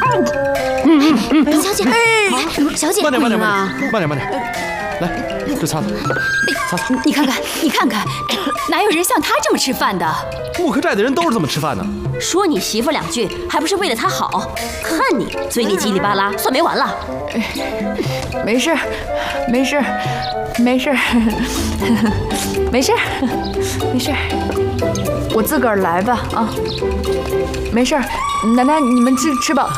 小姐，小姐， 慢点， 啊！ 来，这擦。 你看看，哪有人像他这么吃饭的？ 木科寨的人都是这么吃饭的。 说你媳妇2句，还不是为了她好？看你嘴里叽里巴拉，算没完了。 没事，我自个儿来吧啊，没事，奶奶你们吃吧。